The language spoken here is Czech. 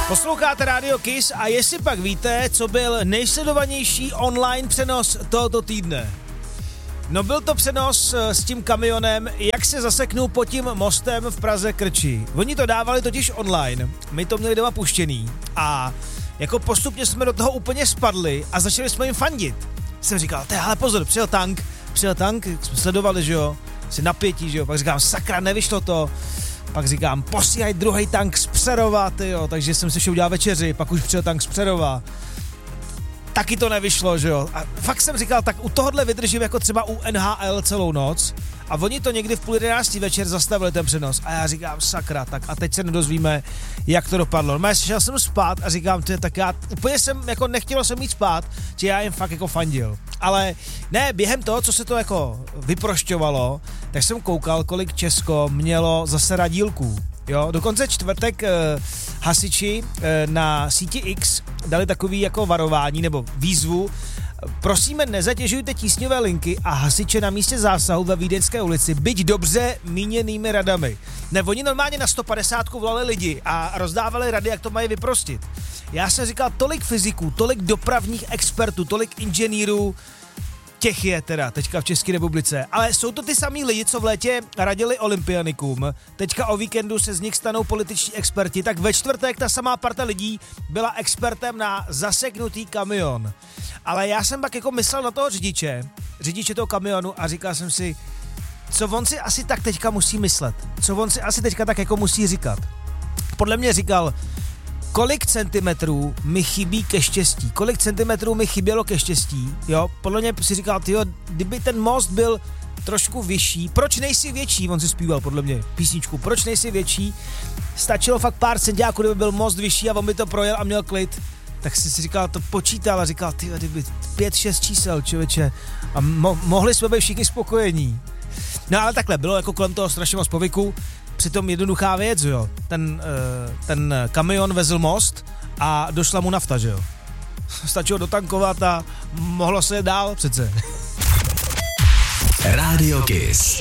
Posloucháte Radio Kiss a jestli pak víte, co byl nejsledovanější online přenos tohoto týdne. No byl to přenos s tím kamionem, jak se zaseknul pod tím mostem v Praze Krči. Oni to dávali totiž online, my to měli doma puštěný a jako postupně jsme do toho úplně spadli a začali jsme jim fandit. Jsem říkal, hele pozor, přijel tank, jsme sledovali, že jo, si napětí, že jo, pak říkám, sakra, nevyšlo to. Pak říkám, posílaj druhý tank z Přerova, tyjo, takže jsem si šel udělat večeři, pak už přijel tank z Přerova. Taky to nevyšlo, že jo. A fakt jsem říkal, tak u tohohle vydržím jako třeba u NHL celou noc a oni to někdy v 10:30 večer zastavili ten přenos a já říkám, sakra, tak a teď se nedozvíme, jak to dopadlo. No, šel jsem spát a říkám, tak já úplně jsem, jako nechtělo jsem jít spát, že já jim fakt jako fandil. Ale ne, během toho, co se to jako vyprošťovalo, tak jsem koukal, kolik Česko mělo zase radílků. Jo, dokonce čtvrtek hasiči na síti X dali takový jako varování nebo výzvu. Prosíme, nezatěžujte tísňové linky a hasiče na místě zásahu ve Vídeňské ulici, byť dobře míněnými radami. Ne, oni normálně na 150 volali lidi a rozdávali rady, jak to mají vyprostit. Já jsem říkal, tolik fyziků, tolik dopravních expertů, tolik inženýrů, těch je teda teďka v České republice, ale jsou to ty samý lidi, co v létě radili olympionikům. Teďka o víkendu se z nich stanou političtí experti, tak ve čtvrtek ta samá parta lidí byla expertem na zaseknutý kamion. Ale já jsem pak jako myslel na toho řidiče toho kamionu a říkal jsem si, co on si asi tak teďka musí myslet, co on si asi teďka tak jako musí říkat. Podle mě říkal, kolik centimetrů mi chybí ke štěstí, kolik centimetrů mi chybělo ke štěstí, jo, podle mě si říkal, tyjo, kdyby ten most byl trošku vyšší, proč nejsi větší, on si zpíval podle mě písničku, proč nejsi větší, stačilo fakt pár centiáků, kdyby byl most vyšší a on by to projel a měl klid, tak si říkal, to počítal a říkal, tyjo, kdyby 5-6 čísel, člověče, a mohli jsme být všichni spokojení. No ale takhle, bylo jako kolem toho strašně moc povyku. Přitom jednoduchá věc, jo. Ten kamion vezl most a došla mu nafta, že jo. Stačilo dotankovat a mohlo se dál přece. Radio Kiss.